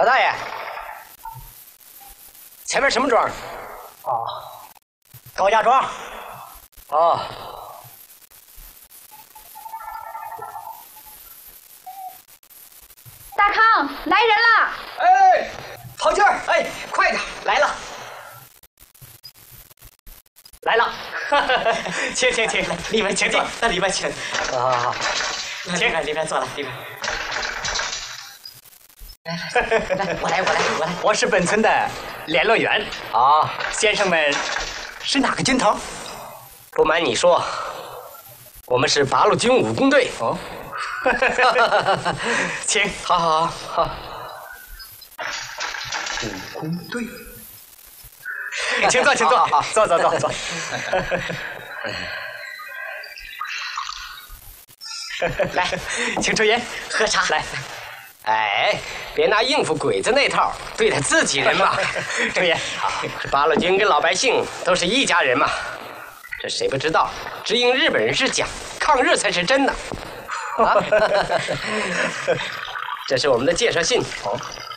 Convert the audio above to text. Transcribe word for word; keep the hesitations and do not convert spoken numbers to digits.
老大爷，前面什么庄？ 哦，高家庄。 哦。 大康，来人了！ 哎，跑劲儿！哎，快点，来了，来了！请请请，里面请进，那里面请。好好好，请，里面坐了，里面。来来来，我来我来我来，我是本村的联络员。啊，先生们是哪个军头？不瞒你说，我们是八路军武工队。哦。请，好好好。武工队，请坐，请坐，坐坐坐坐。来，请抽烟，喝茶。来，哎，别拿应付鬼子那套对待自己人嘛。抽烟。这八路军跟老百姓都是一家人嘛。这谁不知道？只因日本人是假，抗日才是真的。啊，这是我们的介绍信。哦，